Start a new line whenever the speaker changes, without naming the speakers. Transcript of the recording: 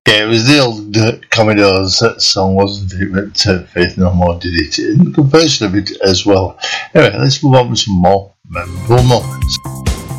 Yeah, it was the old Commodores song, wasn't it? But Faith No More did it. And the version of it as well. Anyway, let's move on with some more memorable moments.